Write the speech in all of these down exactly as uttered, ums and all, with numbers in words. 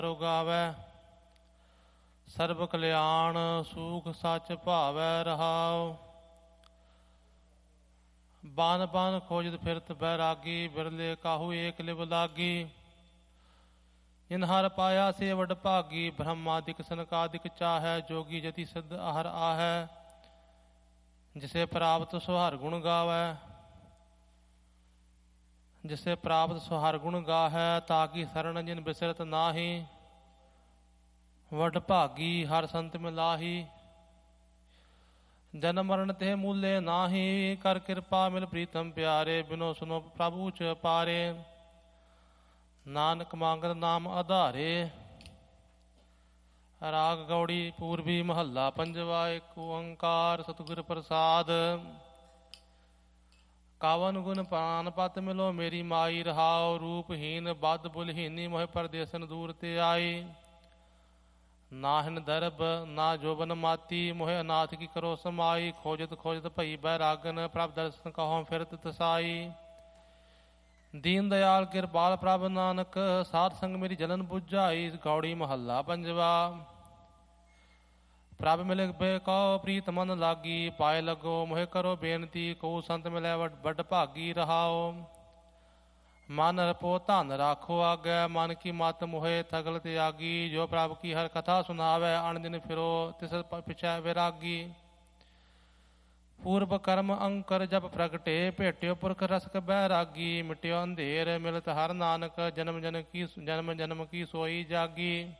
ਗਾਵੈ ਸਰਬ ਕਲਿਆਣ ਸੂਖ ਸੱਚ ਭਾਵੈ ਰਹਾਉ। ਬਨ ਬਨ ਖੋਜਤ ਫਿਰਤ ਬੈਰਾਗੀ ਬਿਰਲੇ ਕਾਹੂ ਏਕ ਲਿਵ ਲਾਗੀ। ਜਿਨ ਹਰ ਪਾਇਆ ਸੇ ਵਡ ਭਾਗੀ ਬ੍ਰਹਮਾਦਿਕ ਸਨਕਾਦਿਕ ਚਾਹੈ ਜੋਗੀ ਜਤੀ ਸਿੱਧ ਆਹਰ ਆਹੈ। ਜਿਸੇ ਪ੍ਰਾਪਤ ਸੋ ਹਰ ਗੁਣ ਗਾਵੈ ਜਿਸੇ ਪ੍ਰਾਪਤ ਸੋ ਹਰ ਗੁਣ ਗਾਹੈ ਤਾਕੀ ਸਰਣ ਜਿਨ ਬਿਸਰਤ ਨਾਹੀ। ਵਡ ਭਾਗੀ ਹਰ ਸੰਤ ਮਿਲਾਹੀ ਜਨਮ ਮਰਨ ਤੇ ਮੂਲੇ ਨਾਹੀ। ਕਰ ਕਿਰਪਾ ਮਿਲ ਪ੍ਰੀਤਮ ਪਿਆਰੇ ਬਿਨੋ ਸੁਨੋ ਪ੍ਰਭੂ ਚ ਪਾਰੇ। ਨਾਨਕ ਮੰਗਤ ਨਾਮ ਆਧਾਰੇ। ਰਾਗ ਗੌੜੀ ਪੂਰਬੀ ਮਹੱਲਾ ਪੰਜਵਾ। ਏਕ ਓੰਕਾਰ ਸਤਿਗੁਰ ਪ੍ਰਸਾਦ। ਕਾਵਨ ਗੁਣ ਪਾਨ ਪਤ ਮਿਲੋ ਮੇਰੀ ਮਾਈ ਰਹਾਉ। ਰੂਪਹੀਨ ਬਦ ਬੁਲਹੀਨੀ ਮੋਹਿ ਪਰਦੇਸਨ ਦੂਰ ਤੇ ਆਈ। ਨਾਹਿਨ ਦਰਬ ਨਾ ਜੋਬਨ ਮਾਤੀ ਮੋਹਿ ਅਨਾਥ ਕੀ ਕਰੋ ਸਮਾਈ। ਖੋਜਤ ਖੋਜਤ ਭਈ ਬੈਰਾਗਨ ਪ੍ਰਭ ਦਰਸ਼ਨ ਕਹੋ ਫਿਰਤ ਤਸਾਈ। ਦੀਨ ਦਿਆਲ ਕਿਰਪਾਲ ਪ੍ਰਭ ਨਾਨਕ ਸਾਧ ਸੰਗ ਮੇਰੀ ਜਲਨ ਬੁਝਾਈ। ਗੌੜੀ ਮਹੱਲਾ ਪੰਜਵਾ। ਪ੍ਰਭ ਮਿਲ ਬੇ ਕਹੋ ਪ੍ਰੀਤ ਮਨ ਲਾਗੀ। ਪਾਏ ਲੱਗੋ ਮੋਹਿ ਕਰੋ ਬੇਨਤੀ ਕਹੂ ਸੰਤ ਮਿਲੈ ਵੱਡ ਭਾਗੀ ਰਹਾਓ। ਮਨ ਰਪੋ ਧਨ ਰਾਖੋ ਆਗੈ ਮਨ ਕੀ ਮਤ ਮੋਹਿ ਥਗਲ ਤਿਆਗੀ। ਜੋ ਪ੍ਰਭ ਕੀ ਹਰ ਕਥਾ ਸੁਨਾਵੈ ਅਣ ਦਿਨ ਫਿਰੋ ਤਿਸ ਪਿਛੈ ਵਿਰਾਗੀ। ਪੂਰਬ ਕਰਮ ਅੰਕਰ ਜਬ ਪ੍ਰਗਟੇ ਭੇਟਿਓ ਪੁਰਖ ਰਸਕ ਬੈਰਾਗੀ। ਮਿਟਿਓ ਅੰਧੇਰ ਮਿਲਤ ਹਰ ਨਾਨਕ ਜਨਮ ਜਨ ਕੀ ਜਨਮ ਜਨਮ ਕੀ ਸੋਈ ਜਾਗੀ।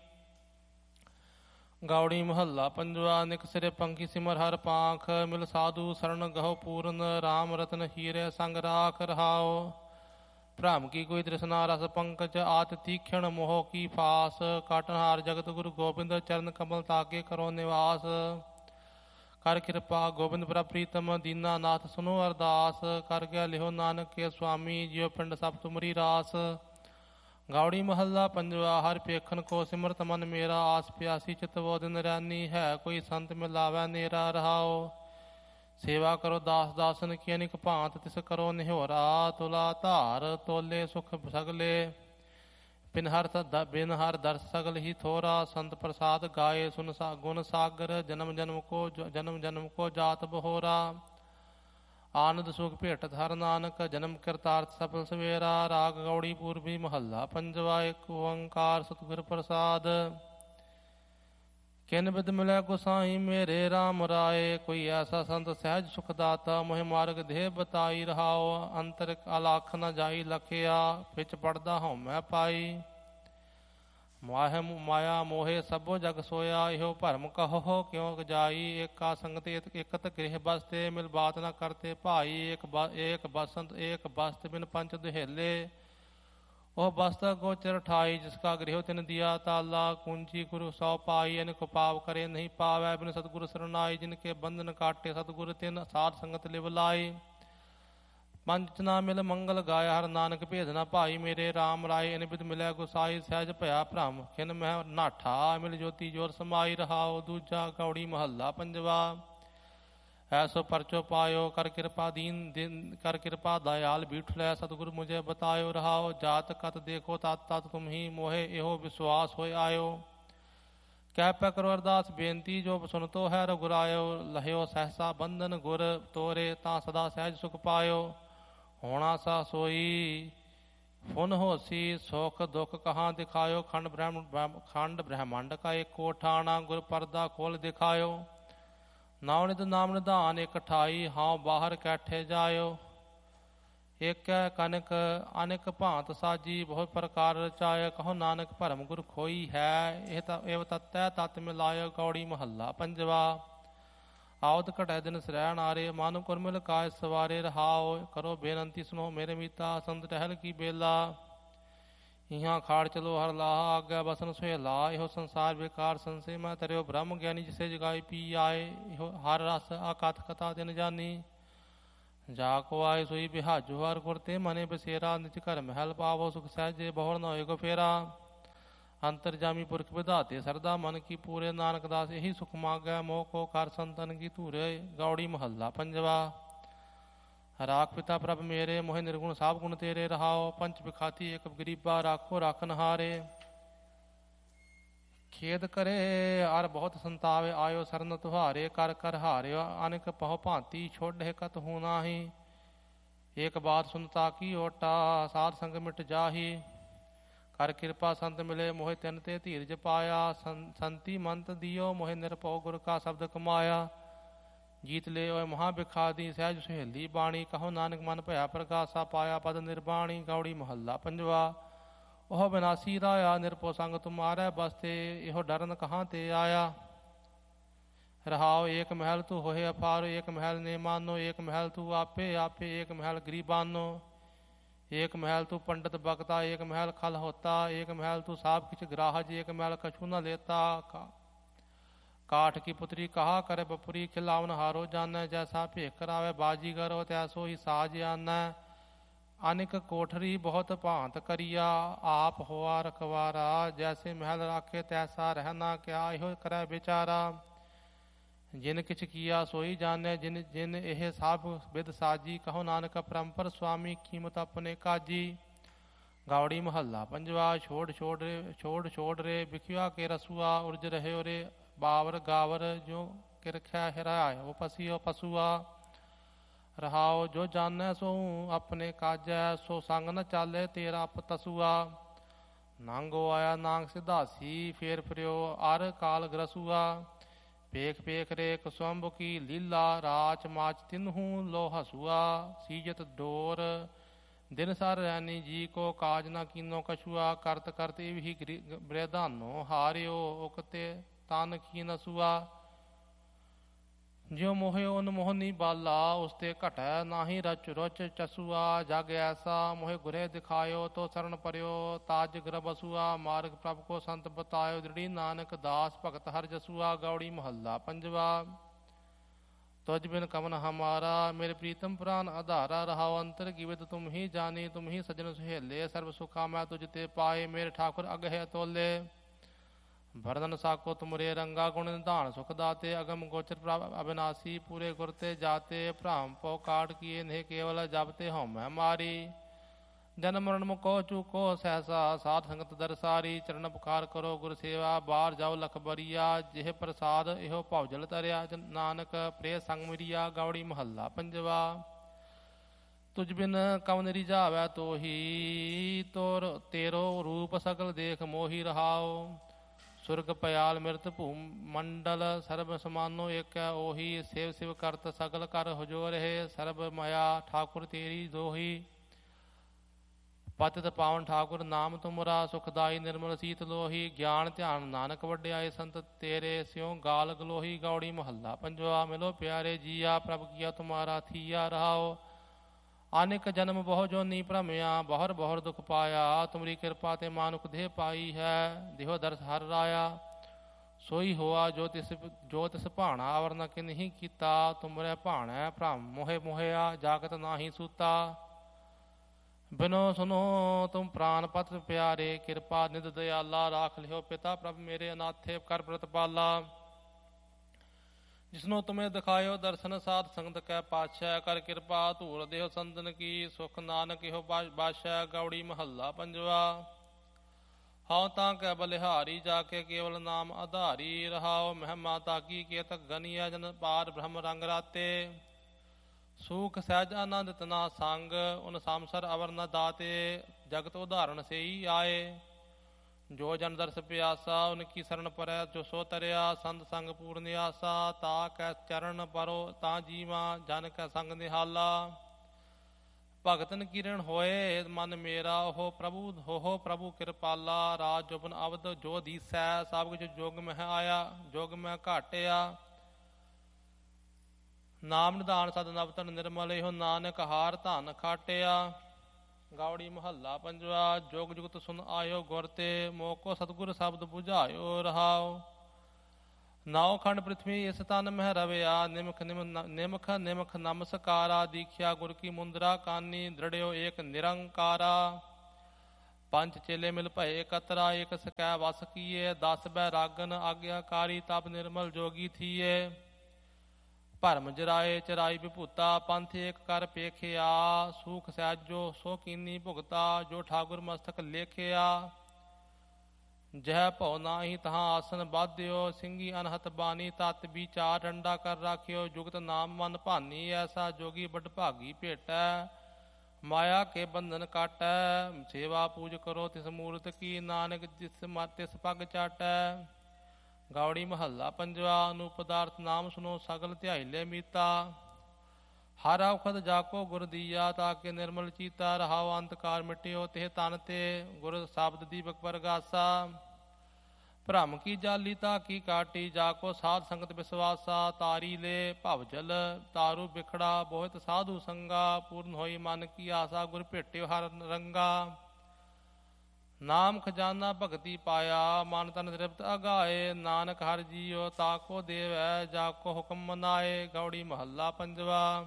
ਗੌੜੀ ਮਹੱਲਾ ਪੰਜਵਾ। ਨਿਕ ਸਿਰੇ ਪੰਖੀ ਸਿਮਰ ਹਰ ਪਾਂਖ ਮਿਲ ਸਾਧੂ ਸਰਣ ਗਹੁ ਪੂਰਨ। ਰਾਮ ਰਤਨ ਹੀਰੇ ਸੰਗ ਰਾਖ ਰਹਾਓ। ਭ੍ਰਮ ਕੀ ਕੋਈ ਤ੍ਰਿਸ਼ਨਾ ਰਸ ਪੰਕਜ ਆਤ ਤੀਖਣ ਮੋਹ ਕੀ ਫਾਸ। ਕਾਟਨਹਾਰ ਜਗਤ ਗੁਰੂ ਗੋਬਿੰਦ ਚਰਨ ਕਮਲ ਤਾਗੇ ਕਰੋ ਨਿਵਾਸ। ਕਰ ਕਿਰਪਾ ਗੋਬਿੰਦ ਪ੍ਰਭ ਪ੍ਰੀਤਮ ਦੀਨਾ ਨਾਥ ਸੁਨੋ ਅਰਦਾਸ। ਕਰ ਗਿਆ ਲਿਹੋ ਨਾਨਕ ਕੇ ਸੁਆਮੀ ਜਿਉ ਪਿੰਡ ਸਭ ਤੁਮਰੀ ਰਾਸ। ਗੌੜੀ ਮਹੱਲਾ ਪੰਜਵਾ। ਹਰ ਪੇਖਨ ਕੋ ਸਿਮਰਤ ਮਨ ਮੇਰਾ। ਆਸ ਪਿਆਸੀ ਚਿਤ ਵੋ ਦਿਨ ਰੈਨੀ ਹੈ। ਕੋਈ ਸੰਤ ਮਿਲਾਵੈ ਨੇਰਾ ਰਹਾਓ। ਸੇਵਾ ਕਰੋ ਦਾਸ ਦਾਸਨ ਕੀ ਅਨਿਕ ਭਾਂਤ ਤਿਸ ਕਰੋ ਨਿਹੋਰਾ। ਤੁਲਾ ਧਾਰ ਤੋਲੇ ਸੁਖ ਸਗਲੇ ਬਿਨ ਹਰ ਬਿਨ ਹਰ ਦਰਸ ਸਗਲ ਹੀ ਥੋਰਾ। ਸੰਤ ਪ੍ਰਸਾਦ ਗਾਏ ਸੁਨ ਸਾ ਗੁਣ ਸਾਗਰ। ਜਨਮ ਜਨਮ ਕੋ ਜਨਮ ਜਨਮ ਕੋ ਜਾਤ ਬਹੋਰਾ। ਆਨੰਦ ਸੁਖ ਭੇਟਤ ਹਰ ਨਾਨਕ ਜਨਮ ਕਿਰਤਾਰਥ ਸਫਲ ਸਵੇਰਾ। ਰਾਗ ਗੌੜੀ ਪੂਰਬੀ ਮਹੱਲਾ ਪੰਜਵਾ। ਏਕ ਓੰਕਾਰ ਸਤਿਗੁਰ ਪ੍ਰਸਾਦ। ਕਿਨ ਬਿਦ ਮਿਲੈ ਗੁਸਾਈ ਮੇਰੇ ਰਾਮ ਰਾਏ। ਕੋਈ ਐਸਾ ਸੰਤ ਸਹਿਜ ਸੁਖ ਦਾਤਾ ਮੋਹਿ ਮਾਰਗ ਦੇਹ ਬਤਾਈ ਰਹਾਓ। ਅੰਤਰ ਅਲਖ ਨ ਜਾਈ ਲਖਿਆ ਵਿੱਚ ਪੜਦਾ ਹਉਮੈ ਪਾਈ। ਮਾਹਿ ਮਾਇਆ ਮੋਹੇ ਸਭੋ ਜਗ ਸੋਇਆ। ਇਹੋ ਭਰਮ ਕਹੋ ਕਿਉ ਜਾਈ। ਏਕਾ ਸੰਗਤ ਇਕਤ ਗ੍ਰਹਿ ਬਸਤੇ ਮਿਲ ਬਾਤ ਨ ਕਰਤੇ ਭਾਈ। ਏਕ ਏਕ ਬਸੰਤ ਏਕ ਬਸਤ ਬਿਨ ਪੰਚ ਦੁਹੇਲੇ। ਉਹ ਬਸਤ ਗੋਚਰ ਠਾਈ ਜਿਸ ਕਾ ਗ੍ਰਹਿ ਤਿਨ ਦਿਆ ਤਾਲਾ। ਕੁੰਜੀ ਗੁਰੂ ਸੌ ਪਾਈ ਅਨਿਕ ਪਾਪ ਕਰੇ ਨਹੀਂ ਪਾਵੈ। ਬਿਨ ਸਤਿਗੁਰ ਸਰਨਾਈ ਜਿਨ ਕੇ ਬੰਧਨ ਕਾਟੇ ਸਤਿਗੁਰ ਤਿਨ ਸਾਧ ਸੰਗਤ ਲਿਵ ਲਾਈ। ਪੰਚ ਨਾ ਮਿਲ ਮੰਗਲ ਗਾਇਆ ਹਰ ਨਾਨਕ ਭੇਦ ਨਾ ਭਾਈ। ਮੇਰੇ ਰਾਮ ਰਾਏ ਅਨਿਬਿਦ ਮਿਲੈ ਗੁਸਾਈ। ਸਹਿਜ ਭਇਆ ਭ੍ਰਮ ਖਿਨ ਮਹਿ ਨਾਠਾ ਮਿਲ ਜੋਤੀ ਜੋਰ ਸਮਾਈ ਰਹਾਓ। ਦੂਜਾ ਗੌੜੀ ਮਹੱਲਾ ਪੰਜਵਾ। ਐਸੋ ਪਰਚੋ ਪਾਇਓ ਕਰ ਕਿਰਪਾ ਦੀਨ ਦਿਨ ਕਰ ਕਿਰਪਾ ਦਇਆਲ ਬੀਠ ਲੈ। ਸਤਿਗੁਰ ਮੁਝੇ ਬਤਾਇਓ ਰਹਾਓ। ਜਾਤ ਕਤ ਦੇਖੋ ਤਤ ਤਤ ਤੁਮ ਹੀ ਮੋਹੇ ਇਹੋ ਵਿਸ਼ਵਾਸ ਹੋਇ ਆਇਓ। ਕਹਿ ਪੈ ਕਰੋ ਅਰਦਾਸ ਬੇਨਤੀ ਜੋ ਸੁਨਤੋ ਹੈ ਰਘੁਰਾਇਓ। ਲਹਿਓ ਸਹਿਸਾ ਬੰਧਨ ਗੁਰ ਤੋਰੇ ਤਾਂ ਸਦਾ ਸਹਿਜ ਸੁਖ ਪਾਇਓ। ਹੋਣਾ ਸਾ ਸੋਈ ਫੁਨ ਹੋਸੀ ਸੁਖ ਦੁਖ ਕਹਾਂ ਦਿਖਾਇਓ। ਖੰਡ ਬ੍ਰਹਮ ਖੰਡ ਬ੍ਰਹਮੰਡ ਕਾ ਏਕੋ ਠਾਣਾ ਗੁਰ ਪਰਦਾ ਖੋਲ ਦਿਖਾਇਓ। ਨਾਉ ਨਿਤ ਨਾਮ ਨਿਧਾਨ ਇਕ ਠਾਈ ਹਾਂ ਬਾਹਰ ਕੈਠੇ ਜਾਇਓ। ਏਕ ਕਨਕ ਅਨਿਕ ਭਾਂਤ ਸਾਜੀ ਬਹੁਤ ਪ੍ਰਕਾਰ ਰਚਾਇ। ਕਹੋ ਨਾਨਕ ਭਰਮ ਗੁਰ ਖੋਈ ਹੈ। ਇਹ ਤਾਂ ਇਹ ਤਤੈ ਤਤ ਮਿਲਾਇਓ। ਗੌੜੀ ਮਹੱਲਾ ਪੰਜਵਾ। ਆਉਦ ਘਟੈ ਦਿਨ ਸਰੈ ਨਾਰੇ ਮਨ ਕੁਰਮਿਲ ਕਾਇ ਸਵਾਰੇ ਰਹਾਓ। ਕਰੋ ਬੇਨੰਤੀ ਸੁਨੋ ਮੇਰੇ ਮੀਤਾ ਸੰਤ ਟਹਿਲ ਕੀ ਬੇਲਾ। ਇਹਾਂ ਖਾੜ ਚਲੋ ਹਰ ਲਾਹਾ ਆਗੈ ਬਸਨ ਸੁਹੇਲਾ। ਇਹੋ ਸੰਸਾਰ ਬੇਕਾਰ ਸੰਸੇ ਮੈਂ ਤਰਿਓ ਬ੍ਰਹਮ ਗਿਆਨੀ ਜਿਸੇ ਜਗਾਈ ਪੀ ਆਏ। ਇਹੋ ਹਰ ਰਸ ਆਕਥ ਕਥਾ ਤਿਨ ਜਾਨੀ। ਜਾ ਕੋ ਆਏ ਸੋਈ ਬਿਹਾਜੋ ਹਰ ਗੁਰ ਤੇ ਮਨੇ ਬਸੇਰਾ। ਨਿਜ ਘਰ ਮਹਿਲ ਪਾਵੋ ਸੁਖ ਸਹਿਜੇ ਬਹੁਰ ਨ ਹੋਏ ਕੋ ਫੇਰਾ। ਅੰਤਰ ਜਾਮੀ ਪੁਰਖ ਵਿਧਾਤੇ ਸਰਦਾ ਮਨ ਕੀ ਪੂਰੇ। ਨਾਨਕ ਦਾਸ ਇਹੀ ਸੁਖ ਮਾਗੈ ਮੋਹ ਕੋ ਕਰ ਸੰਤਨ ਕੀ ਧੂਰੇ। ਗੌੜੀ ਮਹੱਲਾ ਪੰਜਵਾ। ਰਾਖ ਪਿਤਾ ਪ੍ਰਭ ਮੇਰੇ ਮੋਹਿ ਨਿਰਗੁਣ ਸਭ ਗੁਣ ਤੇਰੇ ਰਹਾਓ। ਪੰਚ ਵਿਖਾਤੀ ਏਕ ਗਰੀਬਾ ਰਾਖੋ ਰਾਖਨ ਹਾਰੇ। ਛੇਦ ਕਰੇ ਅਰ ਬਹੁਤ ਸੰਤਾਵੇ, ਆਇਓ ਸਰਨ ਤੁਹਾਰੇ ਕਰ ਕਰ ਹਾਰਿਓ, ਅਨੇਕ ਪਹੁ ਭਾਂਤੀ ਛੋਡੇ ਕਤ ਹੂ ਨਾਹੀ। ਏਕ ਬਾਤ ਸੁਨਤਾ ਕੀ ਓਟਾ, ਸਾਧ ਸੰਗ ਮਿਟ ਜਾਹੀ। ਕਰ ਕਿਰਪਾ ਸੰਤ ਮਿਲੇ, ਮੋਹਿ ਤਿਨ ਤੇ ਧੀਰਜ ਪਾਇਆ। ਸੰਤੀ ਮੰਤ ਦਿਓ, ਮੋਹਿ ਨਿਰਭਉ ਗੁਰ ਕਾ ਸ਼ਬਦ ਕਮਾਇਆ। ਜੀਤ ਲੈ ਓਏ ਮਹਾ ਬਿਖਾਦੀ, ਸਹਿਜ ਸੁਹੇਲੀ ਬਾਣੀ। ਕਹੋ ਨਾਨਕ ਮਨ ਭਇਆ ਪ੍ਰਗਾਸਾ, ਪਾਇਆ ਪਦ ਨਿਰਬਾਣੀ। ਗੌੜੀ ਮਹੱਲਾ ਪੰਜਵਾ। ਉਹ ਬਿਨਾਸੀ ਰਾਇਆ, ਨਿਰਭਉ ਸੰਗ ਤੁਮਾਰੈ ਬਸਤੇ। ਇਹੋ ਡਰਨ ਕਹਾਂ ਤੇ ਆਇਆ। ਰਹਾਉ ਏਕ ਮਹਿਲ ਤੂੰ ਹੋਏ ਅਪਾਰ, ਏਕ ਮਹਿਲ ਨੇ ਮਾਨੋ। ਏਕ ਮਹਿਲ ਤੂੰ ਆਪੇ ਆਪੇ, ਏਕ ਮਹਿਲ ਗਰੀਬਾਨੋ। ਏਕ ਮਹਿਲ ਤੂੰ ਪੰਡਤ ਬਖਤਾ, ਏਕ ਮਹਿਲ ਖਲ ਹੋਤਾ। ਏਕ ਮਹਿਲ ਤੂੰ ਸਾਬ ਕਿਛ ਗ੍ਰਾਹਜ, ਏਕ ਮਹਿਲ ਕਛੂ ਨ ਲੇਤਾ। ਕਾਠ ਕੀ ਪੁਤਰੀ ਕਹਾ ਕਰੇ ਬਪੁਰੀ, ਖਿਲਾਵਨ ਹਾਰੋ ਜਾਨੈ। ਜੈਸਾ ਭੇਖ ਕਰਾਵੇ ਬਾਜੀਗਰ, ਤੈਸੋ ਹੀ ਸਾਜ ਆਨੈ। ਅਨਿਕ ਕੋਠਰੀ ਬਹੁਤ ਭਾਂਤ ਕਰੀਆ, ਆਪ ਹੋਆ ਰਖਵਾਰਾ। ਜੈਸੇ ਮਹਿਲ ਰਾਖੇ ਤੈਸਾ ਰਹਿਣਾ, ਕਿਆ ਇਹੋ ਕਰੈ ਵਿਚਾਰਾ। ਜਿਨ ਕਿਛ ਕੀਆ ਸੋਈ ਜਾਣੈ, ਜਿਨ ਜਿਨ ਇਹ ਸਭ ਬਿਦ ਸਾਜੀ। ਕਹੋ ਨਾਨਕ ਪਰੰਪਰ ਸੁਆਮੀ, ਕੀਮਤ ਆਪਣੇ ਕਾਜੀ। ਗੌੜੀ ਮਹੱਲਾ ਪੰਜਵਾ। ਛੋੜ ਛੋੜ ਰੇ ਛੋੜ ਛੋੜ ਰੇ ਬਿਖਿਆ ਕੇ ਰਸੂਆ, ਉਰਜ ਰਹੇ ਉਰੇ ਬਾਵਰ ਗਾਵਰ। ਜੋ ਕਿਰਖਿਆ ਹਿਰਾਇ ਉਹ ਪਸੀਓ ਪਸੂਆ। ਰਹਾਉ ਜੋ ਜਾਣੈ ਸੋ ਆਪਣੇ ਕਾਜੈ, ਸੋ ਸੰਗ ਨ ਚਾਲੇ ਤੇਰਾ ਪਤਸੂਆ। ਨਾਂਗੋ ਆਇਆ ਨਾਂਗ ਸਿਧਾਸੀ, ਫੇਰ ਫਿਰਿਓ ਅਰ ਕਾਲ ਗਰਸੂਆ। ਪੇਖ ਪੇਖ ਰੇ ਕੁਸੁੰਭ ਕੀ ਲੀਲਾ, ਰਾਚ ਮਾਚ ਤਿਨਹੂ ਲੋ ਹਸੂਆ। ਸੀਜਤ ਡੋਰ ਦਿਨ ਸਰ ਰੈਨੀ, ਜੀ ਕੋ ਕਾਜ ਨਾ ਕੀਨੋ ਕਛੂਆ। ਕਰਤ ਕਰਤ ਇਵ ਹੀ ਬ੍ਰੇਧਾਨੋ, ਹਾਰਿਓ ਉਕਤੇ ਤਨ ਕੀ ਨਸੂਆ। ਜਿਉ ਮੋਹਿਓ ਅਨਮੋਹਨੀ ਬਾਲਾ, ਉਸਤੇ ਘਟੈ ਨਾਹੀ ਰਚ ਰੁਚ ਚਸੂਆ। ਜਗ ਐਸਾ ਮੋਹਿ ਗੁਰੇ ਦਿਖਾਇਓ, ਤੋ ਸਰਣ ਪਰਿਓ ਤਾਜ ਗ੍ਰਹ ਬਸੂਆ। ਮਾਰਗ ਪ੍ਰਭ ਕੋ ਸੰਤ ਬਤਾਇਓ, ਦ੍ਰਿੜੀ ਨਾਨਕ ਦਾਸ ਭਗਤ ਹਰ ਜਸੂਆ। ਗੌੜੀ ਮਹੱਲਾ ਪੰਜਵਾ। ਤੁਜ ਬਿਨ ਕਵਨ ਹਮਾਰਾ, ਮੇਰੇ ਪ੍ਰੀਤਮ ਪ੍ਰਾਨ ਆਧਾਰਾ। ਰਹਾਉ ਅੰਤਰ ਕੀ ਵਿਦ ਤੁਮ ਹੀ ਜਾਨੀ, ਤੁਮ ਹੀ ਸਜਣ ਸੁਹੇਲੇ। ਸਰਬ ਸੁਖਾ ਮੈਂ ਤੁਝ ਤੇ ਪਾਏ, ਮੇਰੇ ਠਾਕੁਰ ਅਗਹਿ ਤੋਲੇ। ਵਰਦਨ ਸਾਕੋ ਤੁਮਰੇ ਰੰਗਾ, ਗੁਣ ਨਿਧਾਨ ਸੁਖ ਦਾਤੇ। ਅਗਮ ਗੋਚਰ ਪ੍ਰਭ ਅਬਿਨਾਸੀ, ਪੂਰੇ ਗੁਰ ਤੇ ਜਾਤੇ। ਭ੍ਰਾਮ ਪਉ ਕਾਟ ਕੀਏ ਨਹਿ, ਕੇਵਲ ਜਬ ਤੇ ਹਉਮੈ ਮਾਰੀ। ਜਨਮ ਮਰਨ ਮੁਕੋ ਚੂਕੋ ਸਹਿਸਾ, ਸਾਧ ਸੰਗਤ ਦਰਸਾਰੀ। ਚਰਨ ਪੁਕਾਰ ਕਰੋ ਗੁਰ ਸੇਵਾ, ਬਾਹਰ ਜਾਓ ਲਖ ਬਰੀਆ। ਜਿਹ ਪ੍ਰਸਾਦ ਇਹੋ ਭਉਜਲ ਤਰਿਆ, ਨਾਨਕ ਪ੍ਰੇ ਸੰਗ ਮਿਰਿਆ। ਗੌੜੀ ਮਹੱਲਾ ਪੰਜਵਾ। ਤੁਝ ਬਿਨ ਕਵਨ ਰਿਝਾਵੈ ਤੋਹੀ, ਤੋਰ ਤੇਰੋ ਰੂਪ ਸਗਲ ਦੇਖ ਮੋਹੀ। ਰਹਾਉ ਸੁਰਗ ਪਿਆਲ ਮਿਰਤ ਭੂ ਮੰਡਲ, ਸਰਬ ਸਮਾਨੋ ਏਕੈ ਉਹੀ। ਸੇਵ ਸਿਵ ਕਰਤ ਸਗਲ ਕਰ ਹੁਜੋ ਰਹੇ, ਸਰਬ ਮਾਇਆ ਠਾਕੁਰ ਤੇਰੀ ਦੋਹੀ। ਪਤਿਤ ਪਾਵਨ ਠਾਕੁਰ ਨਾਮ ਤੁਮਰਾ, ਸੁਖਦਾਈ ਨਿਰਮਲ ਸੀਤ ਲੋਹੀ। ਗਿਆਨ ਧਿਆਨ ਨਾਨਕ ਵਡਿਆਏ, ਸੰਤ ਤੇਰੇ ਸਿਉ ਗਾਲ ਗਲੋਹੀ। ਗੌੜੀ ਮਹੱਲਾ ਪੰਜਵਾ। ਮਿਲੋ ਪਿਆਰੇ ਜੀਆ, ਪ੍ਰਭ ਕੀਆ ਤੁਮਾਰਾ ਥੀਆ। ਰਹਾਉ ਅਨੇਕ ਜਨਮ ਬਹੁ ਜੋਨੀ ਭ੍ਰਮਿਆ, ਬਹੁਰ ਬਹੁਰ ਦੁਖ ਪਾਇਆ। ਤੁਮਰੀ ਕਿਰਪਾ ਤੇ ਮਾਨੁਖ ਦੇਹ ਪਾਈ ਹੈ, ਦੇਹੋ ਦਰਸ ਹਰ ਰਾਇਆ। ਸੋਈ ਹੋਆ ਜੋ ਤਿਸ ਜੋ ਤਿਸ ਭਾਣਾ, ਅਵਰ ਨ ਕਿਨਹੀ ਕੀਤਾ। ਤੁਮਰੇ ਭਾਣੈ ਭ੍ਰਮ ਮੋਹਿ ਮੋਹਿਆ, ਜਾਗਤ ਨਾਹੀ ਸੂਤਾ। ਬਿਨੋ ਸੁਨੋ ਤੁਮ ਪ੍ਰਾਨ ਪਤ ਪਿਆਰੇ, ਕਿਰਪਾ ਨਿਧ ਦਿਆਲਾ। ਰਾਖ ਲਿਓ ਪਿਤਾ ਪ੍ਰਭ ਮੇਰੇ, ਅਨਾਥੇ ਕਰ ਪ੍ਰਤਪਾਲਾ। ਜਿਸਨੂੰ ਤੁਮੇ ਦਿਖਾਇਓ ਦਰਸ਼ਨ, ਸਾਧ ਸੰਗਤ ਕੈ ਪਾਛੈ। ਕਰ ਕਿਰਪਾ ਧੂਲ ਦੇਹੁ ਸੰਤਨ ਕੀ, ਸੁਖ ਨਾਨਕ ਇਹੋ ਬਾਛੈ। ਗੌੜੀ ਮਹੱਲਾ ਪੰਜਵਾ। ਹਉ ਤਾਂ ਕੈ ਬਲਿਹਾਰੀ, ਜਾ ਕੇ ਕੇਵਲ ਨਾਮ ਆਧਾਰੀ। ਰਹਾਉ ਮਹਿਮਾ ਤਾਕੀ, ਕੇਤਕ ਗਨੀਐ ਜਨ ਪਾਰ ਬ੍ਰਹਮ ਰੰਗ ਰਾਤੇ। ਸੂਖ ਸਹਿਜ ਆਨੰਦ ਤਨਾ ਸੰਗ, ਉਨ ਸੰਸਰ ਅਵਰ ਨ ਦਾਤੇ। ਜਗਤ ਉਦਾਹਰਣ ਸੇਈ ਆਏ, ਜੋ ਜਨ ਦਰਸ ਪਿਆਸਾ। ਉਨਕੀ ਸਰਣ ਪਰੈ ਜੋ ਸੋ ਤਰਿਆ, ਸੰਤ ਸੰਗ ਪੂਰਨ ਆਸਾ। ਤਾ ਕੈ ਚਰਨ ਪਰੋ ਤਾਂ ਜੀਵਾ, ਜਨ ਕੈ ਸੰਗ ਨਿਹਾਲਾ। ਭਗਤਨ ਕਿਰਣ ਹੋਏ ਮਨ ਮੇਰਾ, ਉਹ ਪ੍ਰਭੂ ਹੋ ਪ੍ਰਭੂ ਕਿਰਪਾਲਾ। ਰਾਜ ਜੁਬਨ ਅਵਧ ਜੋ ਦੀਸੈ, ਸਭ ਕੁਛ ਜੋਗ ਮਹਿ ਆਇਆ। ਜੋਗ ਮਹਿ ਘਾਟਿਆ ਨਾਮ ਨਿਧਾਨ, ਸਦ ਨਵਤਨ ਨਿਰਮਲ। ਇਹੋ ਨਾਨਕ ਹਾਰ ਧਨ ਖਾਟਿਆ। ਗੌੜੀ ਮਹੱਲਾ ਪੰਜਵਾ। ਜੁਗ ਜੁਗਤ ਸੁਨ ਆਇਓ ਗੁਰ ਤੇ, ਮੋਕੋ ਸਤਿਗੁਰ ਸ਼ਬਦ ਬੁਝਾਇਓ। ਰਹਾਉ ਨਾਉ ਖੰਡ ਪ੍ਰਿਥਵੀ ਇਸ ਤਨ ਮਹਿ ਰਵਿਆ। ਨਿਮਖ ਨਿਮਖ ਨਿਮਖ ਨਮਸਕਾਰਾ, ਦੀਖਿਆ ਗੁਰ ਕੀ ਮੁੰਦਰਾ ਕਾਨੀ। ਦ੍ਰਿੜਿਓ ਏਕ ਨਿਰੰਕਾਰਾ, ਪੰਜ ਚੇਲੇ ਮਿਲ ਭਏ ਇਕਤਰਾ। ਏਕ ਸਕੈ ਵਸ ਕੀਏ, ਦਸ ਬੈ ਰਾਗਨ ਆਗਿਆਕਾਰੀ। ਤਬ ਨਿਰਮਲ ਜੋਗੀ ਥੀਏ, ਭਰਮ ਜਰਾਏ ਚਰਾਈ ਵਿਭੂਤਾ। ਪੰਥ ਏਕ ਕਰ ਪੇਖਿਆ, ਸੂਖ ਸਹਿਜੋ ਸੋ ਕੀਨੀ ਭੁਗਤਾ। ਜੋ ਠਾਕੁਰ ਮਸਤਕ ਲੇਖਿਆ, ਜਹ ਭਉ ਨਾਹੀ ਤਹਾਂ ਆਸਨ ਬਾਧਿਓ, ਸਿੰਘੀ ਅਨਹਤ ਬਾਣੀ ਤਤ ਵਿਚਾਰ ਡੰਡਾ ਕਰ ਰਾਖਿਓ। ਜੁਗਤ ਨਾਮ ਮਨ ਭਾਨੀ, ਐਸਾ ਜੋਗੀ ਬਡ ਭਾਗੀ ਭੇਟੈ। ਮਾਇਆ ਕੇ ਬੰਧਨ ਕਾਟੈ, ਸੇਵਾ ਪੂਜ ਕਰੋ ਤਿਸ ਮੂਰਤ ਕੀ। ਨਾਨਕ ਜਿਸ ਮਤ ਤਿਸ ਪਗ ਚਾਟੈ। ਗੌੜੀ ਮਹੱਲਾ ਪੰਜਵਾ। ਅਨੂਪ ਪਦਾਰਥ ਨਾਮ ਸੁਨੋ, ਸਗਲ ਧਿਆਈ ਲੈ ਮੀਤਾ। ਹਰ ਔਖਦ ਜਾਕੋ ਗੁਰ ਦੀਆ, ਤਾਕੇ ਨਿਰਮਲ ਚੀਤਾ। ਰਹਾਉ ਅੰਤਕਾਰ ਮਿਟਿਓ ਤਿਹ ਤਨ ਤੇ, ਗੁਰ ਸ਼ਬਦ ਦੀਪਕ ਪਰਗਾਸਾ। ਭ੍ਰਮ ਕੀ ਜਾਲੀ ਤਾ ਕੀ ਕਾਟੀ, ਜਾਕੋ ਸਾਧ ਸੰਗਤ ਵਿਸਵਾਸਾ। ਤਾਰੀ ਲੈ ਭਵ ਜਲ ਤਾਰੂ ਬਿਖੜਾ, ਬੋਹਿਤ ਸਾਧੂ ਸੰਗਾ। ਪੂਰਨ ਹੋਈ ਮਨ ਕੀ ਆਸਾ, ਗੁਰ ਭੇਟਿਓ ਹਰ ਰੰਗਾ। ਨਾਮ ਖਜ਼ਾਨਾ ਭਗਤੀ ਪਾਇਆ, ਮਨ ਤਨ ਤ੍ਰਿਪਤ ਅਗਾਏ। ਨਾਨਕ ਹਰ ਜੀਓ ਤਾਕੋ ਦੇਵੈ, ਜਾਕੋ ਹੁਕਮ ਮਨਾਏ। ਗੌੜੀ ਮਹੱਲਾ ਪੰਜਵਾ।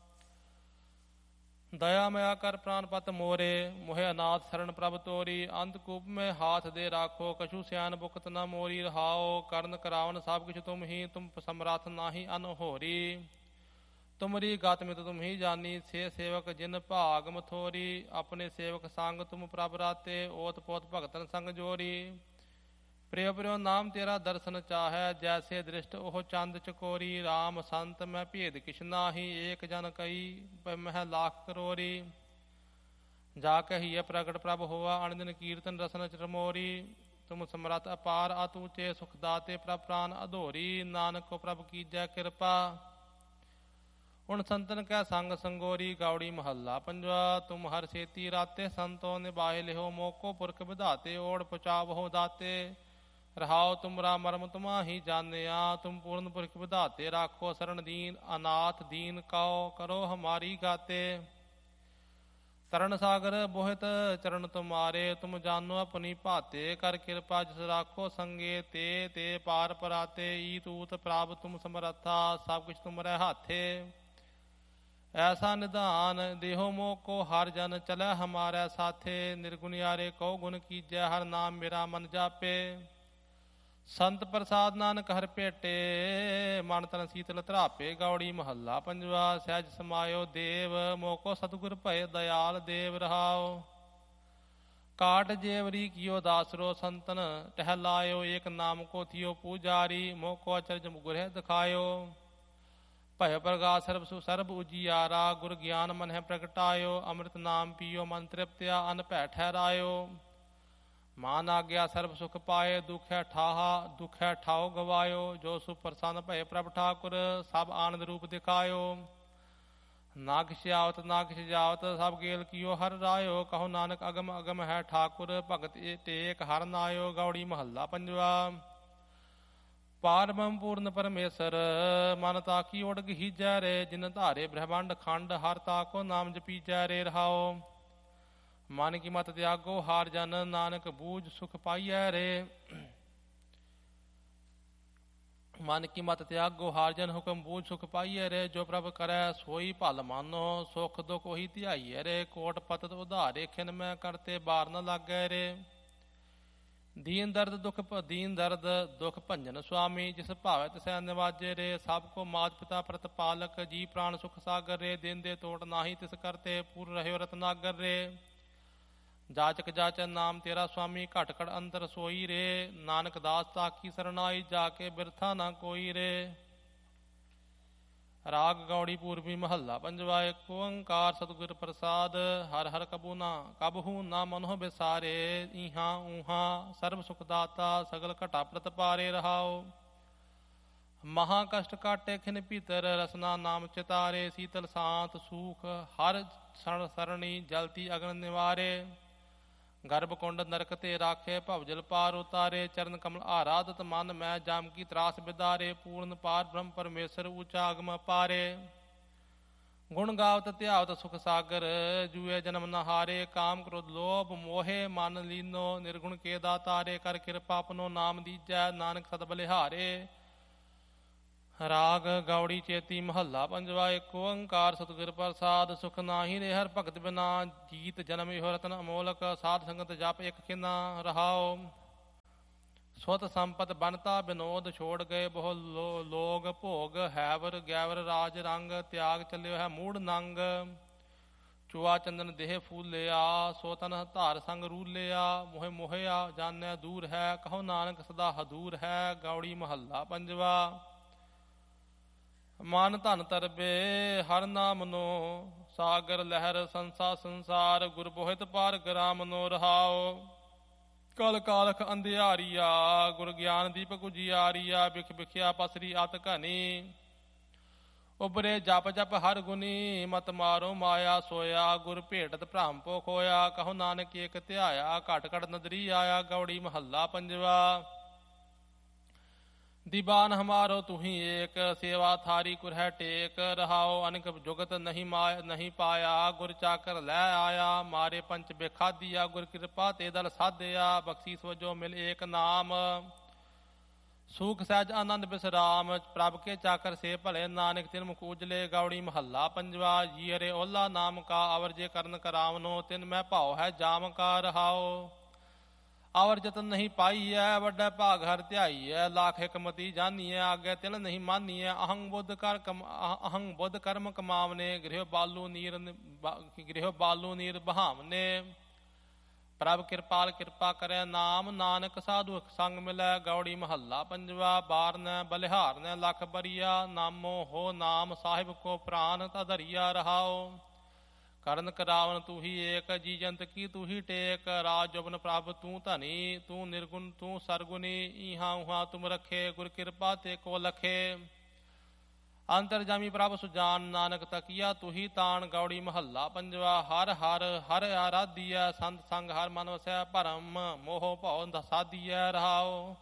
ਦਇਆ ਮਇਆ ਕਰ ਪ੍ਰਾਨ ਪਤ ਮੋਰੇ, ਮੋਹਿ ਅਨਾਥ ਸਰਣ ਪ੍ਰਭ ਤੋਰੀ। ਅੰਧਕੂਪ ਮੈਂ ਹਾਥ ਦੇ ਰਾਖੋ, ਕਛੂ ਸਿਆਨ ਬੁਕਤ ਨ ਮੋਰੀ। ਰਹਾਓ ਕਰਨ ਕਰਾਵਨ ਸਭ ਕਿਛ ਤੁਮ ਹੀ, ਤੁਮ ਸਮਰੱਥ ਨਾਹੀ ਅਨਹੋਰੀ। ਤੁਮਰੀ ਗਤ ਮਿਤ ਤੁਮ ਹੀ ਜਾਨੀ, ਸੇ ਸੇਵਕ ਜਿਨ ਭਾਗ ਮਥੋਰੀ। ਆਪਣੇ ਸੇਵਕ ਸੰਗ ਤੁਮ ਪ੍ਰਭ ਰਾਤੇ, ਓਤ ਪੋਤ ਭਗਤਨ ਸੰਗ ਜੋਰੀ। ਪ੍ਰਿਯ ਪ੍ਰਿਯ ਨਾਮ ਤੇਰਾ ਦਰਸ਼ਨ ਚਾਹੈ, ਜੈਸੇ ਦ੍ਰਿਸ਼ਟ ਉਹ ਚੰਦ ਚਕੋਰੀ। ਰਾਮ ਸੰਤ ਮੈਂ ਭੇਦ ਕਿਛ ਨਾਹੀ, ਏਕ ਜਨ ਕਈ ਮਹਿ ਲਾਖ ਕਰੋਰੀ। ਜਾ ਕਹੀਏ ਪ੍ਰਗਟ ਪ੍ਰਭ ਹੋਆ, ਅਣਦਿਨ ਕੀਰਤਨ ਰਸਨ ਚਰਮੋਰੀ। ਤੁਮ ਸਮਰੱਥ ਅਪਾਰ ਅਤ ਉਚੇ, ਸੁਖ ਦਾਤੇ ਪ੍ਰਭ ਪ੍ਰਾਨ ਅਧੋਰੀ। ਨਾਨਕ ਕੋ ਪ੍ਰਭ ਕੀਜੈ ਕਿਰਪਾ, ਹੁਣ ਸੰਤਨ ਕੈ ਸੰਗ ਸੰਗੋਰੀ। ਗੌੜੀ ਮਹੱਲਾ ਪੰਜਵਾ। ਤੁਮ ਹਰ ਛੇਤੀ ਰਾਤੇ, ਸੰਤੋ ਨਿਭਾਏ ਲਿਹੋ। ਮੋਕੋ ਪੁਰਖ ਵਿਧਾਤੇ, ਓੜ ਪਹੁੰਚਾਵਹੁ ਦਾਤੇ। ਰਹਾਉ ਤੁਮਰਾ ਮਰਮ ਤੁਮਾ ਹੀ ਜਾਣਿਆ, ਤੁਮ ਪੂਰਨ ਪੁਰਖ ਵਿਧਾਤੇ। ਰਾਖੋ ਸਰਣ ਦੀਨ ਅਨਾਥ ਦੀਨ ਕਉ, ਕਰੋ ਹਮਾਰੀ ਗਾਤੇ। ਤਰਨ ਸਾਗਰ ਬੋਹਿਤ ਚਰਨ ਤੁਮਾਰੇ, ਤੁਮ ਜਾਨੋ ਆਪਣੀ ਭਾਤੇ। ਕਰ ਕਿਰਪਾ ਜਿਸ ਰਾਖੋ ਸੰਗੇ, ਤੇ ਤੇ ਪਾਰ ਪਰਾਤੇ। ਈ ਤੂਤ ਪ੍ਰਾਪ ਤੁਮ ਸਮਰੱਥਾ, ਸਭ ਕੁਛ ਤੁਮਰੇ ਹਾਥੇ। ਐਸਾ ਨਿਧਾਨ ਦੇਹੋ ਮੋਹ ਕੋ, ਹਰ ਜਨ ਚਲੈ ਹਮਾਰੇ ਸਾਥੇ। ਨਿਰਗੁਣਿਆਰੇ ਕਉ ਗੁਣ ਕੀਜੈ, ਹਰ ਨਾਮ ਮੇਰਾ ਮਨ ਜਾਪੇ। ਸੰਤ ਪ੍ਰਸਾਦ ਨਾਨਕ ਹਰ ਭੇਟੇ, ਮਨ ਤਨ ਸੀਤਲ ਧਰਾਪੇ। ਗੌੜੀ ਮਹੱਲਾ ਪੰਜਵਾ। ਸਹਿਜ ਸਮਾਇਓ ਦੇਵ, ਮੋਕੋ ਸਤਿਗੁਰ ਭਏ ਦਇਆਲ ਦੇਵ। ਰਹਾਉ ਕਾਟ ਜੇਵਰੀ ਕੀਓ ਦਾਸਰੋ, ਸੰਤਨ ਟਹਿਲਾਇਓ। ਏਕ ਨਾਮ ਕੋ ਥਿਓ ਪੂਜਾਰੀ, ਮੋਕੋ ਅਚਰਜ ਗੁਰਹਿ ਦਿਖਾਇਓ। ਭੈ ਪ੍ਰਗਾਸ ਸਰਬ ਸਰਬ ਉਜੀਆਰਾ, ਗੁਰ ਗਿਆਨ ਮਨ ਹੈ ਪ੍ਰਗਟਾਇਓ। ਅੰਮ੍ਰਿਤ ਨਾਮ ਪੀਓ ਮਨ ਤ੍ਰਿਪਤਿਆ, ਅਨ ਭੈ ਠਹਿਰਾਇਓ। ਮਾਨ ਆਗਿਆ ਸਰਬ ਸੁਖ ਪਾਏ, ਦੁਖ ਹੈ ਠਾਹਾ ਦੁਖ ਹੈ ਠਾਓ ਗਵਾਇਓ। ਜੋ ਸੁ ਪ੍ਰਸੰਨ ਭਏ ਪ੍ਰਭ ਠਾਕੁਰ, ਸਭ ਆਨੰਦ ਰੂਪ ਦਿਖਾਇਓ। ਨਾ ਕਿਛ ਆਵਤ ਨਾ ਕਿਛ ਜਾਵਤ, ਸਭ ਗੇਲ ਕੀਓ ਹਰ ਰਾਇਓ। ਕਹੋ ਨਾਨਕ ਅਗਮ ਅਗਮ ਹੈ ਠਾਕੁਰ, ਭਗਤ ਟੇਕ ਹਰ ਨਾਇਓ। ਗੌੜੀ ਮਹੱਲਾ ਪੰਜਵਾ। ਪਾਰ ਬ੍ਰਹਮ ਪੂਰਨ ਪਰਮੇਸ਼ਰ, ਮਨ ਤਾਕੀ ਓੜ ਗਹੀਜੈ ਰੇ। ਜਿਨ ਧਾਰੇ ਬ੍ਰਹਮੰਡ ਖੰਡ, ਹਰ ਤਾਕੋ ਨਾਮ ਜਪੀਜੈ ਰੇ। ਰਹਾਓ ਮਨ ਕੀ ਮਤ ਤਿਆਗੋ ਹਾਰ ਜਨ, ਨਾਨਕ ਬੂਝ ਸੁਖ ਪਾਈਐ ਰੇ। ਮਨ ਕੀ ਮਤ ਤਿਆਗੋ ਹਾਰ ਜਨ, ਹੁਕਮ ਬੂਝ ਸੁਖ ਪਾਈਐ ਰੇ। ਜੋ ਪ੍ਰਭ ਕਰੈ ਸੋਈ ਭਲ ਮਾਨੋ, ਸੁਖ ਦੁਖ ਉਹੀ ਧਿਆਈਐ ਰੇ। ਕੋਟ ਪਤਤ ਉਧਾਰੇ, ਖਿਨ ਮੈਂ ਕਰਤੇ ਬਾਰ ਨ ਲਾਗੈ ਰੇ। ਦੀਨ ਦਰਦ ਦੁਖ ਦੀਨ ਦਰਦ ਦੁਖ ਭੰਜਨ ਸੁਆਮੀ, ਜਿਸ ਭਾਵੈ ਤਿਸੈ ਨਿਵਾਜੇ ਰੇ। ਸਭ ਕੋ ਮਾਤ ਪਿਤਾ ਪ੍ਰਤਪਾਲਕ, ਜੀ ਪ੍ਰਾਣ ਸੁਖ ਸਾਗਰ ਰੇ। ਦਿਨ ਦੇ ਤੋਟ ਨਾਹੀ ਤਿਸ ਕਰਤੇ, ਪੂਰ ਰਹਿਓ ਰਤਨਾਗਰ ਰੇ। ਜਾਚਕ ਜਾਚੈ ਨਾਮ ਤੇਰਾ ਸੁਆਮੀ, ਘਟ ਘਟ ਅੰਤਰ ਸੋਈ ਰੇ। ਨਾਨਕ ਦਾਸ ਤਾਕੀ ਸਰਨਾਈ, ਜਾ ਕੇ ਬਿਰਥਾ ਨਾ ਕੋਈ ਰੇ। ਰਾਗ ਗੌੜੀ ਪੂਰਬੀ ਮਹੱਲਾ ਪੰਜਵਾ। ਏਕ ਓੰਕਾਰ ਸਤਿਗੁਰ ਪ੍ਰਸਾਦ, ਹਰ ਹਰ ਕਬੂ ਨਾ ਕਬਹੂ ਨਾ ਮਨੋ ਬਿਸਾਰੇ। ਇਹਾਂ ਊਹਾਂ ਸਰਬ ਸੁਖ ਦਾਤਾ, ਸਗਲ ਘਟਾ ਪ੍ਰਤਪਾਰੇ। ਰਹਾਓ ਮਹਾ ਕਸ਼ਟ ਕਾਟੇ ਖਿਨ ਭੀਤਰ, ਰਸਨਾ ਨਾਮ ਚਿਤਾਰੇ। ਸੀਤਲ ਸਾਂਤ ਸੂਖ ਹਰ ਸਣ ਸਰਣੀ, ਜਲਤੀ ਅਗਨ ਨਿਵਾਰੇ। ਗਰਭ ਕੁੰਡ ਨਰਕ ਤੇ ਰਾਖੇ, ਭਵ ਜਲ ਪਾਰ ਉਤਾਰੇ। ਚਰਨ ਕਮਲ ਆਰਾਧਤ ਮਨ ਮੈਂ, ਜਾਮ ਕੀ ਤਰਾਸ ਬਿਦਾਰੇ। ਪੂਰਨ ਪਾਰ ਬ੍ਰਹਮ ਪਰਮੇਸ਼ਰ, ਊਚਾ ਅਗਮ ਪਾਰੇ। ਗੁਣ ਗਾਵਤ ਧਿਆਵਤ ਸੁਖ ਸਾਗਰ, ਜੂਏ ਜਨਮ ਨਹਾਰੇ। ਕਾਮ ਕ੍ਰੋਧ ਲੋਭ ਮੋਹੇ ਮਨ ਲੀਨੋ, ਨਿਰਗੁਣ ਕੇ ਦਾਤਾਰੇ। ਕਰ ਕਿਰਪਾ ਆਪਣੋ ਨਾਮ ਦੀਜੈ, ਨਾਨਕ ਸਦ ਬਲਿਹਾਰੇ। ਰਾਗ ਗੌੜੀ ਚੇਤੀ ਮਹੱਲਾ ਪੰਜਵਾ। ਏਕ ਓੰਕਾਰ ਸਤਿਗੁਰ ਪ੍ਰਸਾਦ, ਸੁਖ ਨਾਹੀ ਰੇ ਹਰ ਭਗਤ ਬਿਨਾ। ਜੀਤ ਜਨਮ ਇਹੋ ਰਤਨ ਅਮੋਲਕ, ਸਾਧ ਸੰਗਤ ਜਪ ਇੱਕ ਖਿਨਾ। ਰਹਾਓ ਸੁਤ ਸੰਪਤ ਬਨਤਾ ਬਿਨੋਦ, ਛੋੜ ਗਏ ਬਹੁ ਲੋਗ ਭੋਗ। ਹੈਵਰ ਗੈਵਰ ਰਾਜ ਰੰਗ, ਤਿਆਗ ਚੱਲਿਓ ਹੈ ਮੂੜ ਨੰਗ। ਚੁਆ ਚੰਦਨ ਦੇਹ ਫੂਲਿਆ, ਸੋ ਤਨ ਧਾਰ ਸੰਗ ਰੂਲਿਆ। ਮੋਹਿ ਮੋਹਿਆ ਜਾਣਿਆ ਦੂਰ ਹੈ, ਕਹੋ ਨਾਨਕ ਸਦਾ ਹਦੂਰ ਹੈ। ਗੌੜੀ ਮਹੱਲਾ ਪੰਜਵਾ। ਮਨ ਧਨ ਤਰਬੇ ਹਰ ਨਾਮ ਨੋ, ਸਾਗਰ ਲਹਿਰ ਸੰਸਾ ਸੰਸਾਰ। ਗੁਰ ਬੋਹਿਤ ਪਾਰ ਗ੍ਰਾਮ ਨੋ ਰਹਾਓ। ਕਲ ਕਾਲਖ ਅੰਧਿਆਰੀਆ, ਗੁਰ ਗਿਆਨ ਦੀਪਕ ਉਜਿਆਰੀਆ। ਬਿਖ ਬਿਖਿਆ ਪਸਰੀ ਅਤ ਘਨੀ, ਉਬਰੇ ਜਪ ਜਪ ਹਰ ਗੁਨੀ। ਮਤ ਮਾਰੋ ਮਾਇਆ ਸੋਇਆ, ਗੁਰ ਭੇਟਤ ਭ੍ਰਮ ਪੋ ਖੋਇਆ। ਕਹੋ ਨਾਨਕ ਏਕ ਧਿਆਇਆ, ਘਟ ਘਟ ਨਦਰੀ ਆਇਆ। ਗੌੜੀ ਮਹੱਲਾ ਪੰਜਵਾ। ਦੀਵਾਨ ਹਮਾਰੋ ਤੁਹੀ ਏਕ, ਸੇਵਾ ਥਾਰੀ ਕੁਰਹਿ ਟੇਕ। ਰਹਾਓ ਅਨਕ ਜੁਗਤ ਨਹੀਂ ਮਾਇਆ ਨਹੀਂ ਪਾਇਆ, ਗੁਰ ਚਾਕਰ ਲੈ ਆਇਆ। ਮਾਰੇ ਪੰਚ ਬੇਖਾਦੀਆ, ਗੁਰ ਕਿਰਪਾ ਤੇ ਦਲ ਸਾਧਿਆ। ਬਖਸ਼ੀਸ ਵਜੋ ਮਿਲ ਏਕ ਨਾਮ, ਸੂਖ ਸਹਿਜ ਆਨੰਦ ਬਿਸਰਾਮ। ਪ੍ਰਭ ਕੇ ਚਾਕਰ ਸੇ ਭਲੇ, ਨਾਨਕ ਤਿਨ ਮੁਖ ਉਜਲੇ। ਗੌੜੀ ਮਹੱਲਾ ਪੰਜਵਾ। ਜੀ ਹਰੇ ਓਲਾ ਨਾਮ ਕਾ, ਅਵਰ ਜੇ ਕਰਨ ਕਰਾਵਨੋ। ਤਿਨ ਮੈਂ ਭਾਉ ਹੈ ਜਾਮ ਕਾ। ਰਹਾਓ ਅਵਰ ਜਤਨ ਨਹੀਂ ਪਾਈਐ, ਵੱਡਾ ਭਾਗ ਹਰ ਧਿਆਈਐ। ਲਾਖ ਹਿਕਮਤੀ ਜਾਨੀਐ, ਆਗੇ ਤਿਲ ਨਹੀਂ ਮਾਨੀਐ। ਅਹੰ ਬੁੱਧ ਕਰ ਕਮ ਅਹੰ ਬੁੱਧ ਕਰਮ ਕਮਾਵਨੇ, ਗ੍ਰਹਿ ਬਾਲੂ ਨੀਰ ਗ੍ਰਹਿ ਬਾਲੂ ਨੀਰ ਬਹਾਵਨੇ। ਪ੍ਰਭ ਕਿਰਪਾਲ ਕਿਰਪਾ ਕਰੈ, ਨਾਮ ਨਾਨਕ ਸਾਧੂ ਸੰਗ ਮਿਲੈ। ਗੌੜੀ ਮਹੱਲਾ ਪੰਜਵਾ। ਬਾਰਨੈ ਬਲਿਹਾਰਨੈ ਲੱਖ ਬਰੀਆ, ਨਾਮੋ ਹੋ ਨਾਮ ਸਾਹਿਬ ਕੋ ਪ੍ਰਾਨ ਧਰਿਆ। ਰਹਾਓ ਕਰਨ ਕਰਾਵਨ ਤੂੰ ਹੀ ਏਕ, ਜੀ ਜੰਤ ਕੀ ਤੂੰ ਹੀ ਟੇਕ। ਰਾਜ ਜੁਬਨ ਪ੍ਰਭ ਤੂੰ ਧਨੀ, ਤੂੰ ਨਿਰਗੁਣ ਤੂੰ ਸਰਗੁਣੀ। ਇਹਾਂ ਉਹਾਂ ਤੁਮ ਰਖੇ, ਗੁਰ ਕਿਰਪਾ ਤੇ ਕੋ ਲਖੇ। ਅੰਤਰ ਜਾਮੀ ਪ੍ਰਭ ਸੁਜਾਨ, ਨਾਨਕ ਤਕੀਆ ਤੂੰ ਹੀ ਤਾਣ। ਗੌੜੀ ਮਹੱਲਾ ਪੰਜਵਾ। ਹਰ ਹਰ ਹਰ ਆਰਾਧੀਐ, ਸੰਤ ਸੰਗ ਹਰ ਮਨ ਵਸੈ। ਭਰਮ ਮੋਹ ਭਉ ਸਾਧੀਐ। ਰਹਾਓ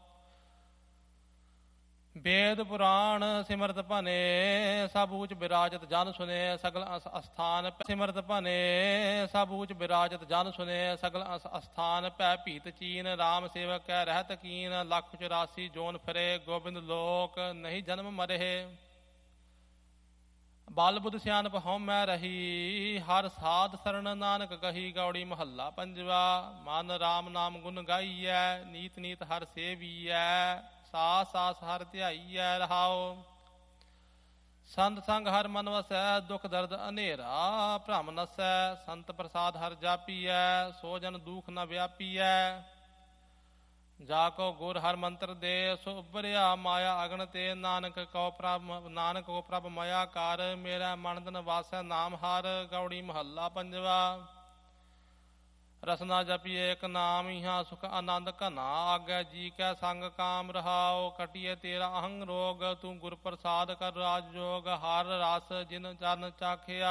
ਵੇਦ ਪੁਰਾਣ ਸਿਮਰਤ ਭਨੇ, ਸਭ ਊਚ ਬਿਰਾਜਤ ਜਨ ਸੁਨੇ। ਸਗਲ ਅਸਥਾਨ ਸਿਮਰਤ ਭਨੇ, ਸਭ ਊਚ ਬਿਰਾਜਤ ਜਨ ਸੁਨੇ। ਸਗਲ ਅਸਥਾਨ ਭੈ ਭੀਤ ਚੀਨ, ਰਾਮ ਸੇਵਕ ਕੈ ਰਹਿਤ ਕੀਨ। ਲੱਖ ਚੁਰਾਸੀ ਜੋਨ ਫਿਰੇ, ਗੋਬਿੰਦ ਲੋਕ ਨਹੀਂ ਜਨਮ ਮਰੇ। ਬਲ ਬੁੱਧ ਸਿਆਣਪ ਹਉਮੈ ਰਹੀ, ਹਰ ਸਾਧ ਸਰਣ ਨਾਨਕ ਕਹੀ। ਗੌੜੀ ਮਹੱਲਾ ਪੰਜਵਾ। ਮਨ ਰਾਮ ਨਾਮ ਗੁਣ ਗਾਈਐ, ਨੀਤ ਨੀਤ ਹਰ ਸੇਵੀਐ। ਸਾਸ ਸਾਸ ਹਰ ਧਿਆਈਐ। ਰਹਾਓ ਸੰਤ ਸੰਗ ਹਰ ਮਨ ਵਸੈ, ਦੁਖ ਦਰਦ ਹਨੇਰਾ ਭ੍ਰਮ ਨਸੈ। ਸੰਤ ਪ੍ਰਸਾਦ ਹਰ ਜਾਪੀਐ, ਸੋ ਜਨ ਦੁਖ ਨ ਵਿਆਪੀਐ। ਜਾ ਕੋ ਗੁਰ ਹਰ ਮੰਤਰ ਦੇ, ਸੋ ਉਬਰਿਆ ਮਾਇਆ ਅਗਨ ਤੇ। ਨਾਨਕ ਕੋ ਪ੍ਰਭ ਨਾਨਕ ਕੋ ਪ੍ਰਭ ਮਾਇਆ ਕਰ, ਮੇਰਾ ਮਨ ਤਨ ਵਾਸੈ ਨਾਮ ਹਰ। ਗੌੜੀ ਮਹੱਲਾ ਪੰਜਵਾ। ਰਸਨਾ ਜਪੀਏ ਇੱਕ ਨਾਮ, ਇਹਾਂ ਸੁਖ ਆਨੰਦ ਘਨਾ। ਆਗੈ ਜੀ ਕੈ ਸੰਗ ਕਾਮ। ਰਹਾਓ ਕਟੀਏ ਤੇਰਾ ਅਹੰਗ ਰੋਗ, ਤੂੰ ਗੁਰ ਪ੍ਰਸਾਦ ਕਰ ਰਾਜ ਜੋਗ। ਹਰ ਰਸ ਜਿਨ ਚਰਨ ਚਾਖਿਆ,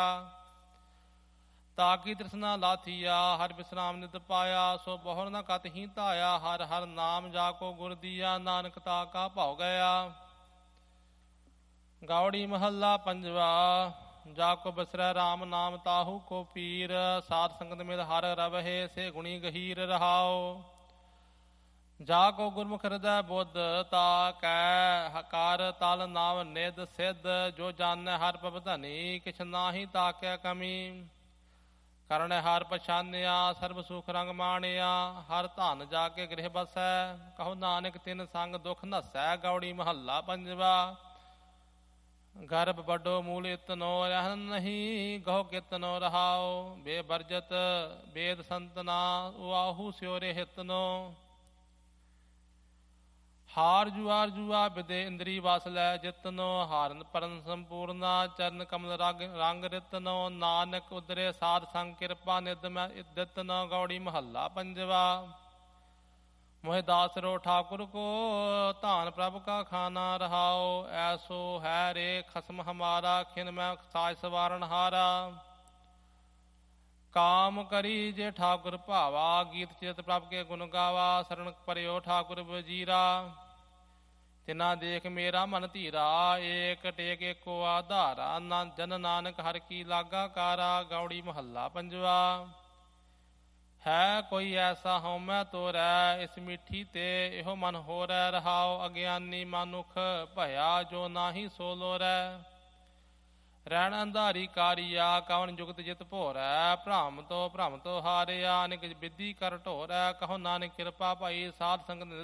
ਤਾਕੀ ਤ੍ਰਿਸ਼ਨਾ ਲਾਥੀਆ। ਹਰ ਬਿਸਰਾਮ ਨਿਤ ਪਾਇਆ, ਸੋ ਬਹੁਰ ਨ ਕਤ ਹੀ ਧਾਇਆ। ਹਰ ਹਰ ਨਾਮ ਜਾ ਕੋ ਗੁਰ ਦੀਆ, ਨਾਨਕ ਤਾ ਕਾ ਭਉ ਗਿਆ। ਗੌੜੀ ਮਹੱਲਾ ਪੰਜਵਾ। ਜਾ ਕੋ ਬਸਰੈ ਰਾਮ ਨਾਮ, ਤਾਹੂ ਕੋ ਪੀਰ। ਸਾਧ ਸੰਗਤ ਮਿਲ ਹਰ ਰਵਹਿ, ਸੇ ਗੁਣੀ ਗਹੀਰ। ਰਹਾਓ ਜਾ ਕੋ ਗੁਰਮੁਖ ਹਿਰਦੈ ਬੁੱਧ, ਤਾ ਕੈ ਹਕਾਰ ਤਲ ਨਾਮ ਨਿਧ ਸਿੱਧ। ਜੋ ਜਾਣੈ ਹਰ ਪ੍ਰਭ ਧਨੀ, ਕਿਛ ਨਾਹੀ ਤਾਕੈ ਕਮੀ। ਕਰਨ ਹਰ ਪਛਾਨਿਆ, ਸਰਬ ਸੁਖ ਰੰਗ ਮਾਣਿਆ। ਹਰ ਧਨ ਜਾ ਕੇ ਗ੍ਰਹਿ ਬਸੈ, ਕਹੋ ਨਾਨਕ ਤਿਨ ਸੰਗ ਦੁਖ ਨਸੈ। ਗੌੜੀ ਮਹੱਲਾ ਪੰਜਵਾ। ਗਰਭ ਵੱਡੋ ਮੂਲ ਇਤਨੋ, ਰਹਿਨ ਨਹੀਂ ਗਹੁ ਕਿਤਨੋ। ਰਹਾਓ ਬੇਬਰਜਤ ਬੇਦ ਸੰਤਨਾ, ਉਆਹੂ ਸਿਉਰੇ ਹਿਤਨੋ। ਹਾਰ ਜੁਆਰ ਜੁਆ ਬਿਦੇ ਇੰਦਰੀ ਵਸ ਲੈ ਜਿਤਨੋ। ਹਾਰਨ ਪਰਨ ਸੰਪੂਰਨਾ, ਚਰਨ ਕਮਲ ਰਗ ਰੰਗ ਰਿਤਨੋ। ਨਾਨਕ ਉਦਰੇ ਸਾਧ ਸੰਗ, ਕਿਰਪਾ ਨਿਧ ਮੈਂ ਦਿਤਨੋ। ਗੌੜੀ ਮਹੱਲਾ ਪੰਜਵਾ। ਮੋਹਿ ਦਾਸਰੋ ਠਾਕੁਰ ਕੋ, ਧਾਨ ਪ੍ਰਭ ਕਾ ਖਾਨਾ। ਰਹਾਓ ਐਸੋ ਹੈ ਰੇ ਖਸਮ ਹਮਾਰਾ, ਖਿਨ ਮੈਂ ਸਾਜ ਸਵਾਰਨ ਹਾਰਾ। ਕਾਮ ਕਰੀ ਜੇ ਠਾਕੁਰ ਭਾਵਾ, ਗੀਤ ਚਿਤ ਪ੍ਰਭ ਕੇ ਗੁਣ ਗਾਵਾ। ਸਰਣ ਪਰਿਓ ਠਾਕੁਰ ਵਜੀਰਾ, ਤਿਨਾ ਦੇਖ ਮੇਰਾ ਮਨ ਧੀਰਾ। ਏਕ ਟੇਕ ਏਕੋ ਆਧਾਰਾ, ਨਾ ਜਨ ਨਾਨਕ ਹਰ ਕੀ ਲਾਗਾ ਕਾਰਾ। ਗੌੜੀ ਮਹੱਲਾ ਪੰਜਵਾ। ਹੈ ਕੋਈ ਐਸਾ ਹਉਮੈ ਤੋਰੈ, ਇਸ ਮਿੱਠੀ ਤੇ ਇਹੋ ਮਨ ਹੋਰੈ। ਰਹਾਓ ਅਗਿਆਨੀ ਮਨੁਖ ਭਇਆ, ਜੋ ਨਾਹੀ ਸੋ ਲੋਰੈ। ਰਹਿਣ ਅੰਧਾਰੀ ਕਾਰੀਆ, ਕਵਨ ਜੁਗਤ ਜਿਤ ਭੋਰੈ। ਭ੍ਰਮ ਤੋਂ ਭ੍ਰਮ ਤੋਂ ਹਾਰਿਆ, ਅਨਿਕ ਵਿਧੀ ਕਰ ਢੋਰੈ। ਕਹੋ ਨਾਨਕ ਕਿਰਪਾ ਭਾਈ, ਸਾਧ ਸੰਗਤ